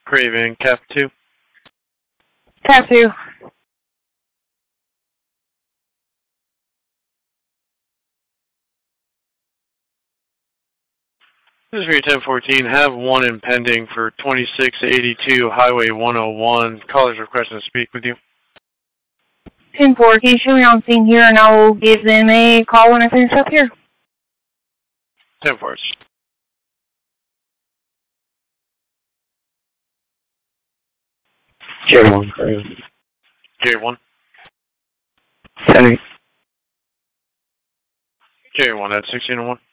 Craven, Cap 2. Cap 2. This is for your 1014. Have one impending for 2682 Highway 101. Callers requesting to speak with you. 10-4, can you show me on scene here and I will give them a call when I finish up here? 10-4. J1. J1. Sorry. J1 at 1601.